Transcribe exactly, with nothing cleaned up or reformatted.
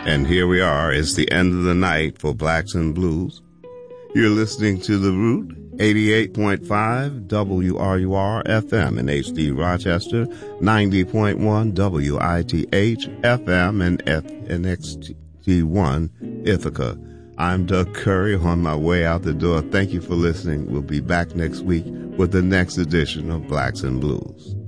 And here we are. It's the end of the night for Blacks and Blues. You're listening to The Root, eighty-eight point five W R U R F M in H D Rochester, ninety point one W I T H F M and F N X T one Ithaca. I'm Doug Curry on my way out the door. Thank you for listening. We'll be back next week with the next edition of Blacks and Blues.